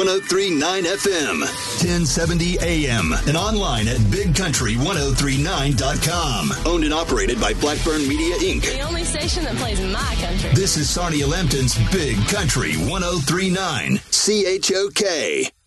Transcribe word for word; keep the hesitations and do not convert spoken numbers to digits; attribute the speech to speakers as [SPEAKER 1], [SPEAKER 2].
[SPEAKER 1] oh three point nine F M, ten seventy A M, and online at big country ten thirty-nine dot com. Owned and operated by Blackburn Media, Incorporated.
[SPEAKER 2] The only station that plays my country.
[SPEAKER 1] This is Sarnia Lambton's Big Country ten thirty-nine, C H O K.